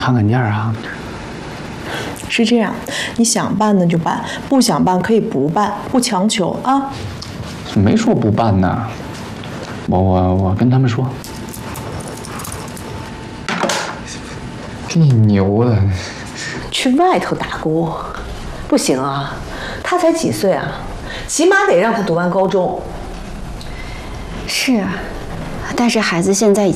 看看价啊。 是这样，你想办呢就办，不想办可以不办，不强求啊。 没说不办呢，我跟他们说。你牛的， 去外头打工，不行啊，他才几岁啊，起码得让他读完高中。 是啊，但是孩子现在已